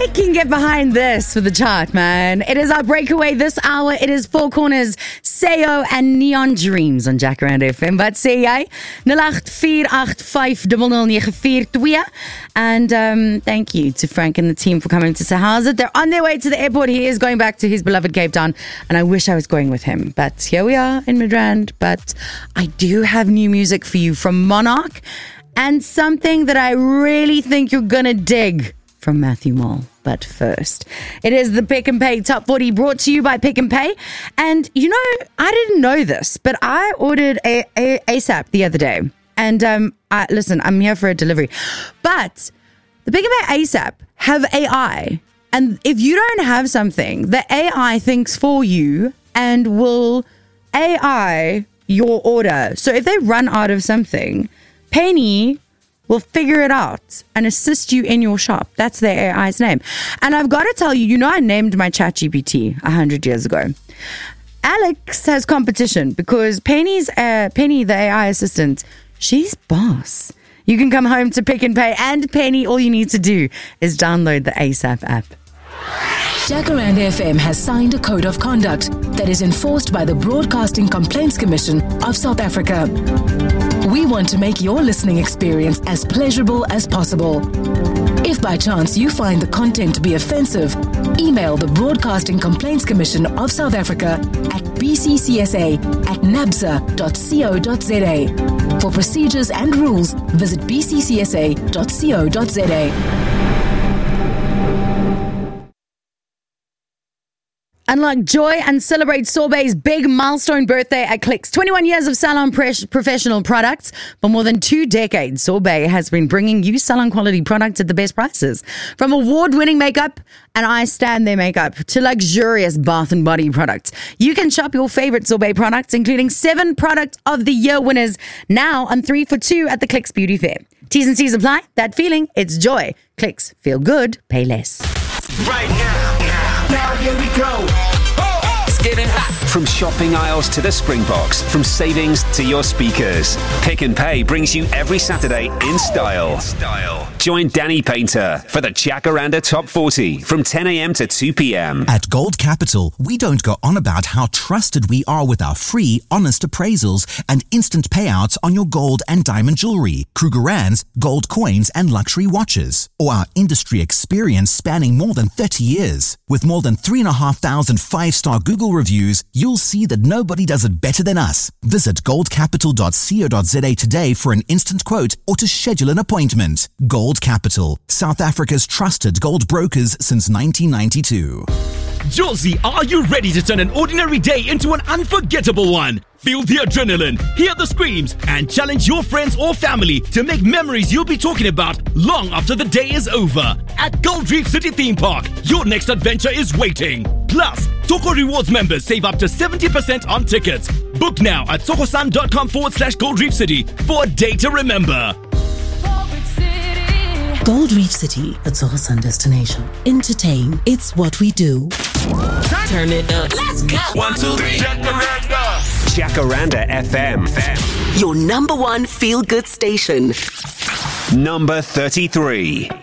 I can get behind this for the chart, man. It is our breakaway this hour. It is Four Corners, Sayo and Neon Dreams on Jacaranda FM. Wat sê jy? 0848500942. And thank you to Frank and the team for coming to say how's it. They're on their way to the airport. He is going back to his beloved Cape Town, and I wish I was going with him. But here we are in Midrand. But I do have new music for you from Monarch and something that I really think you're going to dig from Matthew Mole. But first, it is the Pick and Pay Top 40 brought to you by Pick and Pay. And you know, I didn't know this, but I ordered a ASAP the other day. And listen, I'm here for a delivery. But the Pick and Pay ASAP have AI. And if you don't have something, the AI thinks for you and will AI your order. So if they run out of something, Penny will figure it out and assist you in your shop. That's their AI's name. And I've got to tell you, I named my ChatGPT 100 years ago. Alex has competition because Penny, the AI assistant, she's boss. You can come home to Pick and Pay and Penny. All you need to do is download the ASAP app. Jacaranda FM has signed a code of conduct that is enforced by the Broadcasting Complaints Commission of South Africa. We want to make your listening experience as pleasurable as possible. If by chance you find the content to be offensive, email the Broadcasting Complaints Commission of South Africa at bccsa@nabsa.co.za. For procedures and rules, visit bccsa.co.za. Unlock joy and celebrate Sorbet's big milestone birthday at Clicks. 21 years of salon professional products. For more than 2 decades, Sorbet has been bringing you salon quality products at the best prices. From award-winning makeup, and I stand their makeup, to luxurious bath and body products. You can shop your favorite Sorbet products, including 7 Product of the Year winners, now on 3 for 2 at the Clicks Beauty Fair. T's and C's apply. That feeling, it's joy. Clicks, feel good, pay less. Right now here we go. It's getting hot. From shopping aisles to the Springboks, from savings to your speakers, Pick and Pay brings you every Saturday in style. Join Danny Painter for the Jacaranda Top 40 from 10 a.m. to 2 p.m. At Gold Capital, we don't go on about how trusted we are with our free, honest appraisals and instant payouts on your gold and diamond jewelry, Krugerrands, gold coins and luxury watches, or our industry experience spanning more than 30 years. With more than 3,500 5-star Google reviews, you'll see that nobody does it better than us. Visit goldcapital.co.za today for an instant quote or to schedule an appointment. Gold Capital, South Africa's trusted gold brokers since 1992. Josie, are you ready to turn an ordinary day into an unforgettable one? Feel the adrenaline, hear the screams, and challenge your friends or family to make memories you'll be talking about long after the day is over. At Gold Reef City Theme Park, your next adventure is waiting. Plus, Toko Rewards members save up to 70% on tickets. Book now at sokosan.com/Gold Reef City for a day to remember. Gold Reef City, the Sokosan destination. Entertain, it's what we do. Turn it up. Let's go. 1, 2, 3. Jacaranda FM. Your number one feel-good station. Number 33.